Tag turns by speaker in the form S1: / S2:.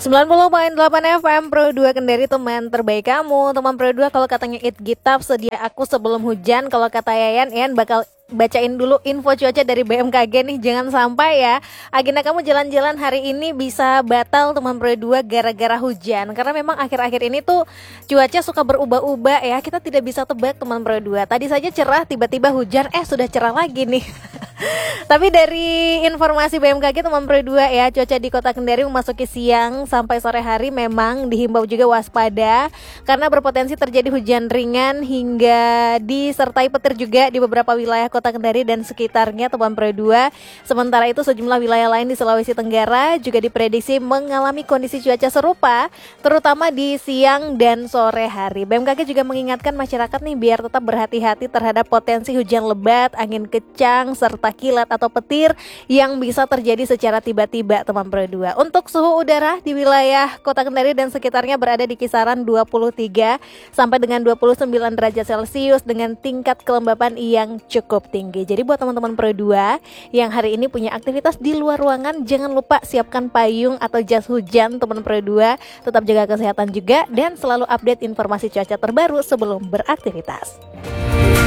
S1: 90,8 FM Pro 2 Kendari, teman terbaik kamu. Teman Pro 2, kalau katanya It Gitap sedia aku sebelum hujan. Kalau kata Yayan bakal bacain dulu info cuaca dari BMKG nih. Jangan sampai ya agenda kamu jalan-jalan hari ini bisa batal teman Pro 2 gara-gara hujan. Karena memang akhir-akhir ini tuh cuaca suka berubah-ubah ya. Kita tidak bisa tebak teman Pro 2. Tadi saja cerah, tiba-tiba hujan, sudah cerah lagi nih. Tapi dari informasi BMKG teman Pro 2 ya, cuaca di Kota Kendari memasuki siang sampai sore hari memang dihimbau juga waspada karena berpotensi terjadi hujan ringan hingga disertai petir juga di beberapa wilayah Kota Kendari dan sekitarnya teman Pro 2. Sementara itu sejumlah wilayah lain di Sulawesi Tenggara juga diprediksi mengalami kondisi cuaca serupa terutama di siang dan sore hari. BMKG juga mengingatkan masyarakat nih biar tetap berhati-hati terhadap potensi hujan lebat, angin kencang serta kilat atau petir yang bisa terjadi secara tiba-tiba teman Pro 2. Untuk suhu udara di wilayah Kota Kendari dan sekitarnya berada di kisaran 23 sampai dengan 29 derajat Celcius dengan tingkat kelembapan yang cukup tinggi. Jadi buat teman-teman Pro 2 yang hari ini punya aktivitas di luar ruangan, jangan lupa siapkan payung atau jas hujan teman Pro 2. Tetap jaga kesehatan juga dan selalu update informasi cuaca terbaru sebelum beraktivitas.